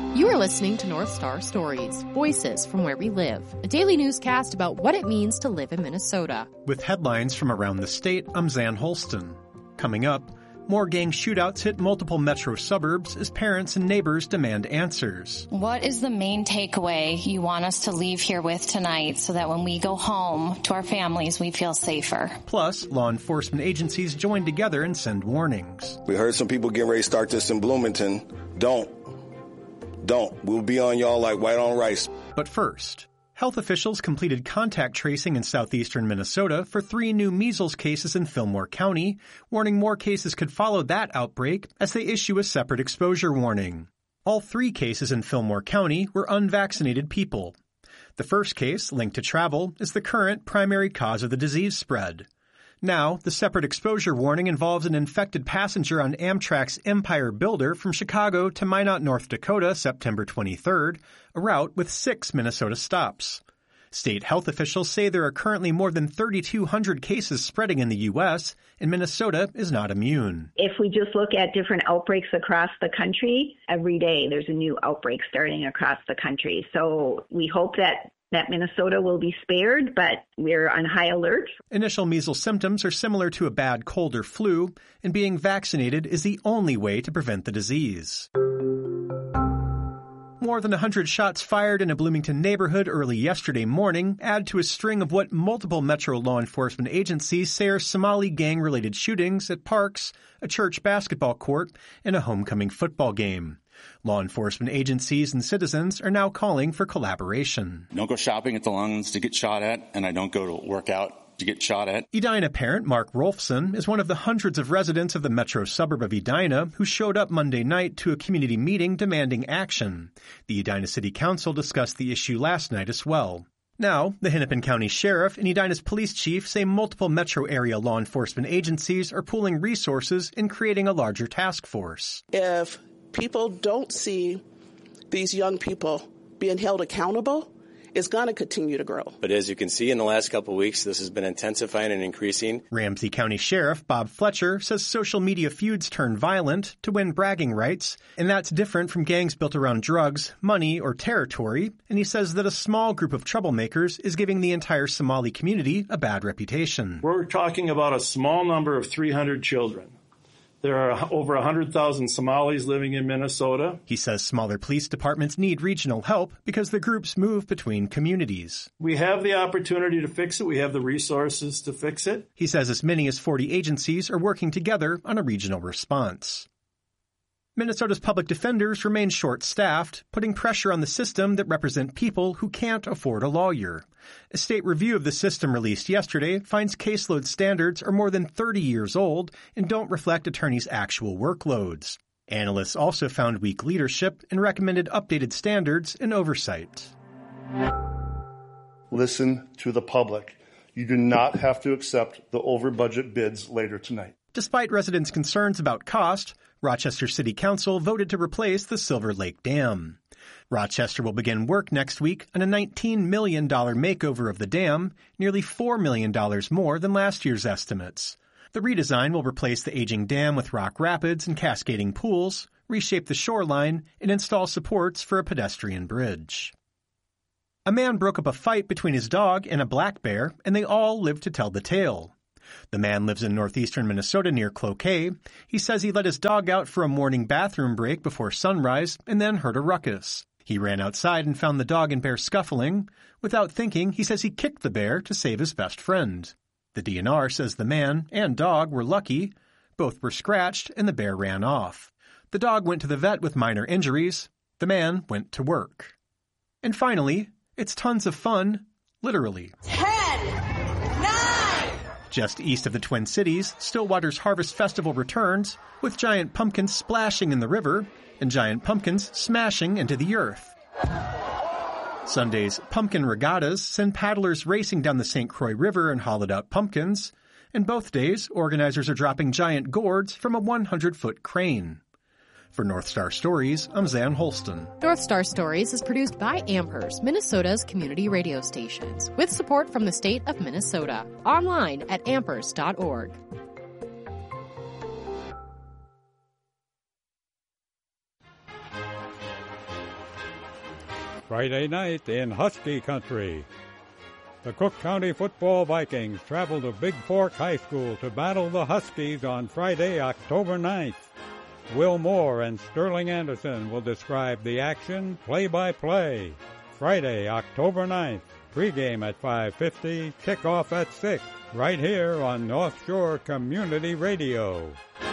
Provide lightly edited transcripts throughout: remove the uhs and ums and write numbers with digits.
You are listening to North Star Stories, Voices from Where We Live, a daily newscast about what it means to live in Minnesota. With headlines from around the state, I'm Zan Holston. Coming up, more gang shootouts hit multiple metro suburbs as parents and neighbors demand answers. What is the main takeaway you want us to leave here with tonight so that when we go home to our families, we feel safer? Plus, law enforcement agencies join together and send warnings. We heard some people getting ready to start this in Bloomington. Don't. We'll be on y'all like white on rice. But first, health officials completed contact tracing in southeastern Minnesota for 3 new measles cases in Fillmore County, warning more cases could follow that outbreak as they issue a separate exposure warning. All 3 cases in Fillmore County were unvaccinated people. The first case, linked to travel, is the current primary cause of the disease spread. Now, the separate exposure warning involves an infected passenger on Amtrak's Empire Builder from Chicago to Minot, North Dakota, September 23rd, a route with 6 Minnesota stops. State health officials say there are currently more than 3,200 cases spreading in the U.S., and Minnesota is not immune. If we just look at different outbreaks across the country, every day there's a new outbreak starting across the country. So we hope that Minnesota will be spared, but we're on high alert. Initial measles symptoms are similar to a bad cold or flu, and being vaccinated is the only way to prevent the disease. More than 100 shots fired in a Bloomington neighborhood early yesterday morning add to a string of what multiple metro law enforcement agencies say are Somali gang-related shootings at parks, a church basketball court, and a homecoming football game. Law enforcement agencies and citizens are now calling for collaboration. I don't go shopping at the Longs to get shot at, and I don't go to work out to get shot at. Edina parent Mark Rolfson is one of the hundreds of residents of the metro suburb of Edina who showed up Monday night to a community meeting demanding action. The Edina City Council discussed the issue last night as well. Now, the Hennepin County Sheriff and Edina's police chief say multiple metro area law enforcement agencies are pooling resources and creating a larger task force. If people don't see these young people being held accountable, it's going to continue to grow. But as you can see, in the last couple of weeks, this has been intensifying and increasing. Ramsey County Sheriff Bob Fletcher says social media feuds turn violent to win bragging rights, and that's different from gangs built around drugs, money, or territory, and he says that a small group of troublemakers is giving the entire Somali community a bad reputation. We're talking about a small number of 300 children. There are over 100,000 Somalis living in Minnesota. He says smaller police departments need regional help because the groups move between communities. We have the opportunity to fix it. We have the resources to fix it. He says as many as 40 agencies are working together on a regional response. Minnesota's public defenders remain short-staffed, putting pressure on the system that represent people who can't afford a lawyer. A state review of the system released yesterday finds caseload standards are more than 30 years old and don't reflect attorneys' actual workloads. Analysts also found weak leadership and recommended updated standards and oversight. Listen to the public. You do not have to accept the over-budget bids later tonight. Despite residents' concerns about cost, Rochester City Council voted to replace the Silver Lake Dam. Rochester will begin work next week on a $19 million makeover of the dam, nearly $4 million more than last year's estimates. The redesign will replace the aging dam with rock rapids and cascading pools, reshape the shoreline, and install supports for a pedestrian bridge. A man broke up a fight between his dog and a black bear, and they all lived to tell the tale. The man lives in northeastern Minnesota near Cloquet. He says he let his dog out for a morning bathroom break before sunrise and then heard a ruckus. He ran outside and found the dog and bear scuffling. Without thinking, he says he kicked the bear to save his best friend. The DNR says the man and dog were lucky. Both were scratched and the bear ran off. The dog went to the vet with minor injuries. The man went to work. And finally, it's tons of fun, literally. 10, 9. Just east of the Twin Cities, Stillwater's Harvest Festival returns, with giant pumpkins splashing in the river and giant pumpkins smashing into the earth. Sunday's pumpkin regattas send paddlers racing down the St. Croix River in hollowed-out pumpkins, and both days, organizers are dropping giant gourds from a 100-foot crane. For North Star Stories, I'm Zan Holston. North Star Stories is produced by Ampers, Minnesota's community radio stations, with support from the state of Minnesota. Online at ampers.org. Friday night in Husky Country. The Cook County Football Vikings travel to Big Fork High School to battle the Huskies on Friday, October 9th. Will Moore and Sterling Anderson will describe the action play-by-play. Friday, October 9th, pregame at 5:50, kickoff at 6, right here on North Shore Community Radio.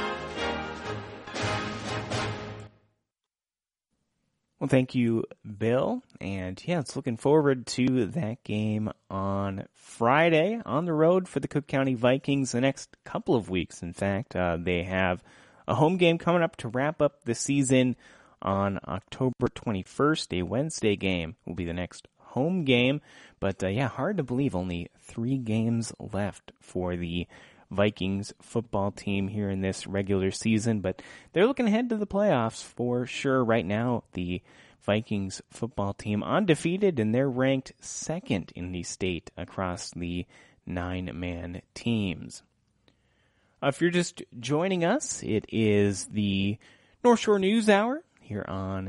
Well, thank you, Bill. And yeah, it's looking forward to that game on Friday on the road for the Cook County Vikings the next couple of weeks. In fact, they have a home game coming up to wrap up the season on October 21st. A Wednesday game will be the next home game. But yeah, hard to believe only 3 games left for the Vikings football team here in this regular season, but they're looking ahead to the playoffs for sure. Right now, the Vikings football team undefeated, and they're ranked second in the state across the 9-man teams. If you're just joining us, it is the North Shore News Hour here on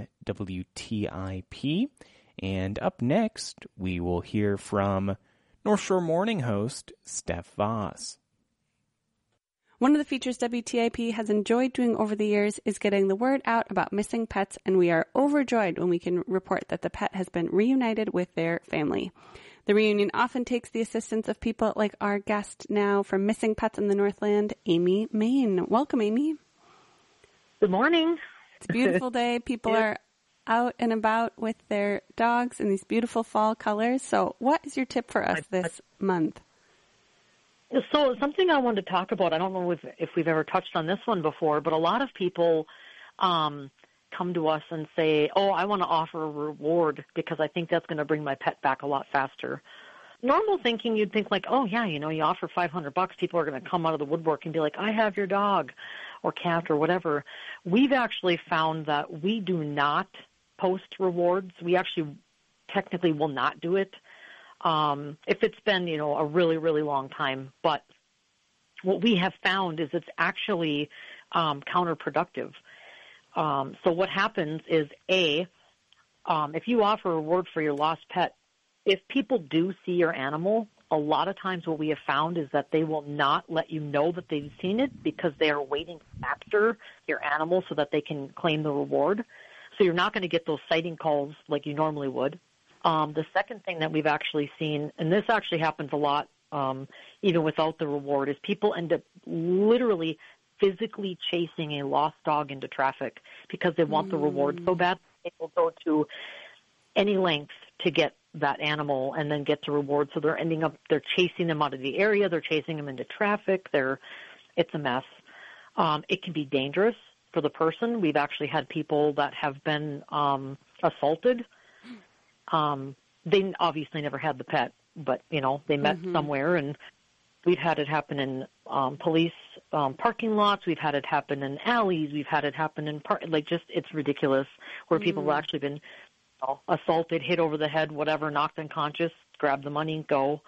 WTIP, and up next, we will hear from North Shore Morning host Steph Voss. One of the features WTIP has enjoyed doing over the years is getting the word out about missing pets, and we are overjoyed when we can report that the pet has been reunited with their family. The reunion often takes the assistance of people like our guest now from Missing Pets in the Northland, Amy Main. Welcome, Amy. Good morning. It's a beautiful day. People are out and about with their dogs in these beautiful fall colors. So what is your tip for us this month? So something I wanted to talk about, I don't know if we've ever touched on this one before, but a lot of people come to us and say, oh, I want to offer a reward because I think that's going to bring my pet back a lot faster. Normal thinking, you'd think like, oh, yeah, you offer $500, people are going to come out of the woodwork and be like, I have your dog or cat or whatever. We've actually found that we do not post rewards. We actually technically will not do it. If it's been, a really, really long time. But what we have found is it's actually counterproductive. So what happens is, if you offer a reward for your lost pet, if people do see your animal, a lot of times what we have found is that they will not let you know that they've seen it because they are waiting after your animal so that they can claim the reward. So you're not going to get those sighting calls like you normally would. The second thing that we've actually seen, and this actually happens a lot even without the reward, is people end up literally physically chasing a lost dog into traffic because they want the reward so bad. They will go to any length to get that animal and then get the reward. So they're chasing them out of the area. They're chasing them into traffic. It's a mess. It can be dangerous for the person. We've actually had people that have been assaulted. They obviously never had the pet, but, they met somewhere, and we've had it happen in police parking lots. We've had it happen in alleys. We've had it happen in it's ridiculous, where people have actually been assaulted, hit over the head, whatever, knocked unconscious, grab the money, go.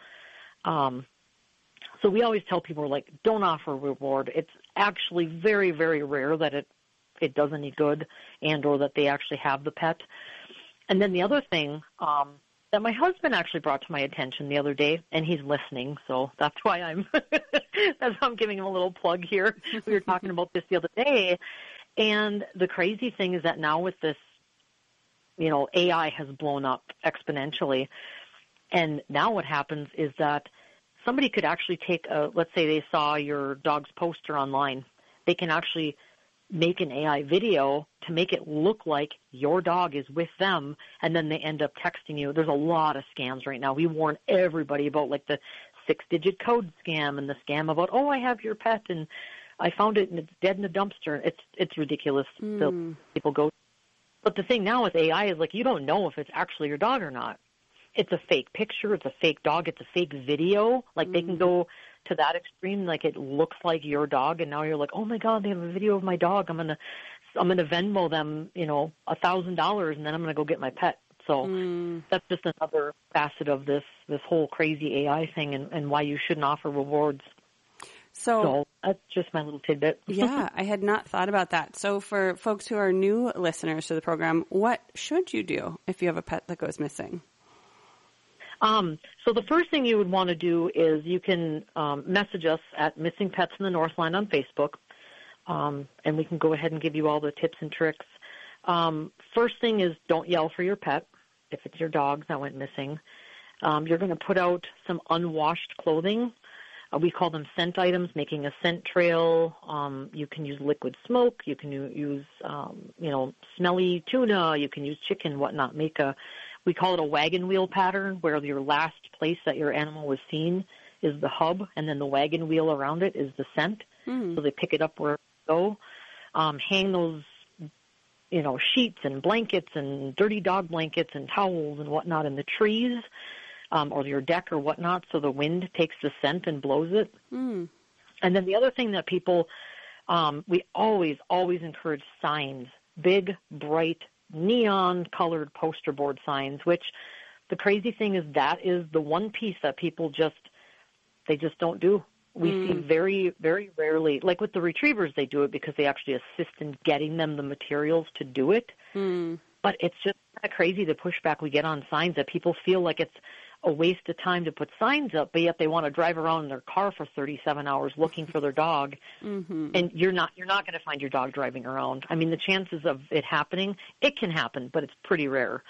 So we always tell people, don't offer a reward. It's actually very, very rare that it does any good and or that they actually have the pet. And then the other thing that my husband actually brought to my attention the other day, and he's listening, so that's why I'm giving him a little plug here. We were talking about this the other day, and the crazy thing is that now with this, AI has blown up exponentially, and now what happens is that somebody could actually take let's say they saw your dog's poster online. They can actually make an AI video to make it look like your dog is with them, and then they end up texting you. There's a lot of scams right now. We warn everybody about the 6-digit code scam and the scam about, oh, I have your pet and I found it and it's dead in a dumpster. It's ridiculous. So people go. But the thing now with AI is you don't know if it's actually your dog or not. It's a fake picture. It's a fake dog. It's a fake video. They can go to that extreme, it looks like your dog, and now you're like, oh my God, they have a video of my dog. I'm gonna Venmo them, $1,000, and then I'm gonna go get my pet. So that's just another facet of this whole crazy AI thing, and why you shouldn't offer rewards. So that's just my little tidbit. Yeah, I had not thought about that. So for folks who are new listeners to the program, what should you do if you have a pet that goes missing? So the first thing you would want to do is you can message us at Missing Pets in the Northland on Facebook, and we can go ahead and give you all the tips and tricks. First thing is don't yell for your pet if it's your dog that went missing. You're going to put out some unwashed clothing. We call them scent items, making a scent trail. You can use liquid smoke. You can use, smelly tuna. You can use chicken, whatnot. We call it a wagon wheel pattern, where your last place that your animal was seen is the hub, and then the wagon wheel around it is the scent. So they pick it up where they go. Hang those, sheets and blankets and dirty dog blankets and towels and whatnot in the trees. Or your deck or whatnot, so the wind takes the scent and blows it. And then the other thing that people, we always encourage signs, big, bright, neon-colored poster board signs, which the crazy thing is that is the one piece that people just don't do. We see very, very rarely, like with the retrievers, they do it because they actually assist in getting them the materials to do it. But it's just kind of crazy the pushback we get on signs that people feel like it's a waste of time to put signs up, but yet they want to drive around in their car for 37 hours looking for their dog. And you're not going to find your dog driving around. I mean, the chances of it happening, it can happen, but it's pretty rare.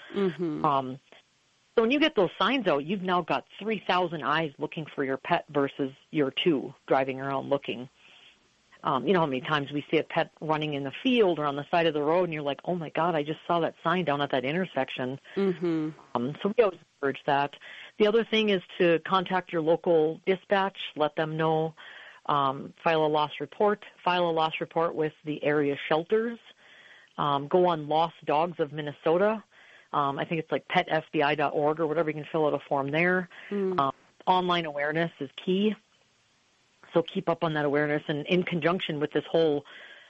So when you get those signs out, you've now got 3,000 eyes looking for your pet versus your 2 driving around looking. You know how many times we see a pet running in the field or on the side of the road, and you're like, oh, my God, I just saw that sign down at that intersection. So we always encourage that. The other thing is to contact your local dispatch, let them know, file a loss report with the area shelters, go on Lost Dogs of Minnesota. I think it's like petfbi.org or whatever. You can fill out a form there. Online awareness is key. So keep up on that awareness. And in conjunction with this whole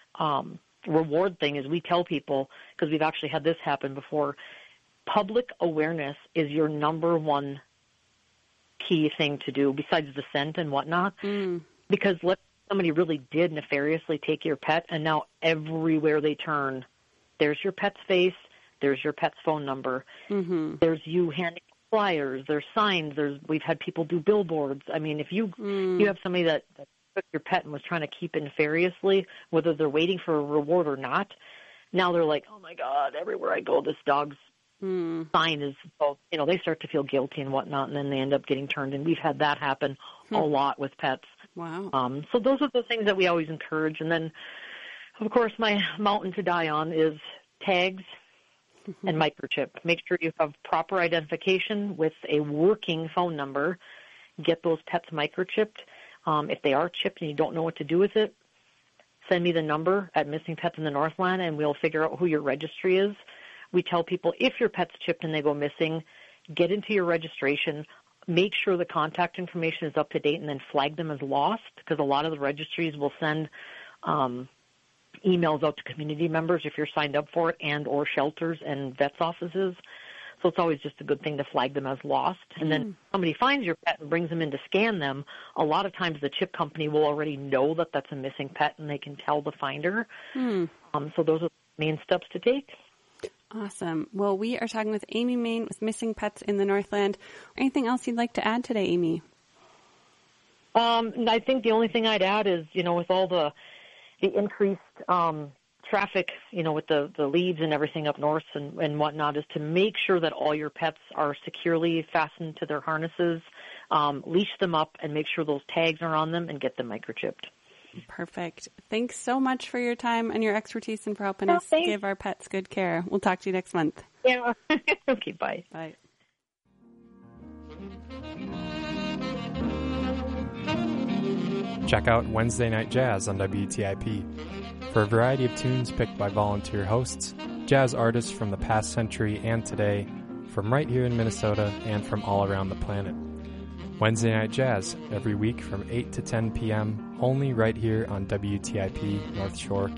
reward thing is we tell people, because we've actually had this happen before, public awareness is your number one key thing to do besides the scent and whatnot. Because somebody really did nefariously take your pet, and now everywhere they turn, there's your pet's face, there's your pet's phone number, there's you handing flyers, there's signs, we've had people do billboards. I mean, if you have somebody that took your pet and was trying to keep it nefariously, whether they're waiting for a reward or not, now they're like, oh my God, everywhere I go, this dog's sign is, they start to feel guilty and whatnot, and then they end up getting turned. And we've had that happen a lot with pets. Wow. So those are the things that we always encourage. And then, of course, my mountain to die on is tags and microchip. Make sure you have proper identification with a working phone number. Get those pets microchipped. If they are chipped and you don't know what to do with it, send me the number at Missing Pets in the Northland, and we'll figure out who your registry is. We tell people if your pet's chipped and they go missing, get into your registration, make sure the contact information is up to date, and then flag them as lost, because a lot of the registries will send emails out to community members if you're signed up for it, and or shelters and vets offices. So it's always just a good thing to flag them as lost. And then somebody finds your pet and brings them in to scan them. A lot of times the chip company will already know that that's a missing pet, and they can tell the finder. So those are the main steps to take. Awesome. Well, we are talking with Amy Main with Missing Pets in the Northland. Anything else you'd like to add today, Amy? I think the only thing I'd add is, with all the increased traffic, with the leads and everything up north and whatnot, is to make sure that all your pets are securely fastened to their harnesses, leash them up, and make sure those tags are on them, and get them microchipped. Perfect. Thanks so much for your time and your expertise and for helping us give our pets good care. We'll talk to you next month. Yeah. Okay, bye. Bye. Check out Wednesday Night Jazz on WTIP. For a variety of tunes picked by volunteer hosts, jazz artists from the past century and today, from right here in Minnesota and from all around the planet. Wednesday Night Jazz, every week from 8 to 10 p.m., only right here on WTIP North Shore,